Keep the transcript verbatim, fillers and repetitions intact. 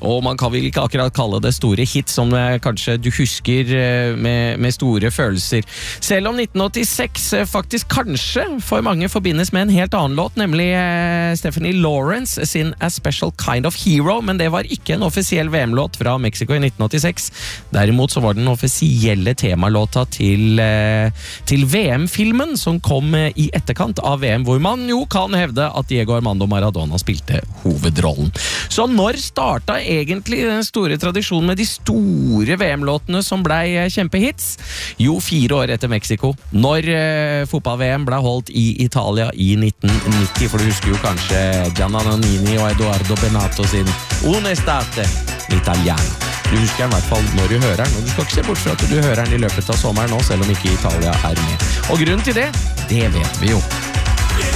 og man kan vel ikke akkurat kalle det store hit som kanskje du husker med, med store følelser. Selv om nitten åttiseks faktisk kanskje for mange forbindes med en helt annen låt, nemlig Stephanie Lawrence sin A Special Kind of Hero, men det var ikke en offisiell V M-låt fra Mexico i nitten åttiseks. Derimot så var den offisielle temalåta til, til V M-filmen som kom i etterkant av V M, hvor man jo kan hevde at Diego Armando Maradona spilte hovedrollen. Så når starta egentlig den store tradisjonen med de store V M-låtene som ble kjempehits? Jo, fire år etter Mexico, når eh, fotball-V M ble holdt i Italia i nitten nitti, for du husker jo kanskje Gianna Nannini og Edoardo Benato sin Un'estate italiano. Du husker den i hvert fall når du hører den, og du skal ikke se bort fra at du hører den i løpet av sommeren nå, selv om ikke Italia er med. Og grunnen til det, det vet vi jo.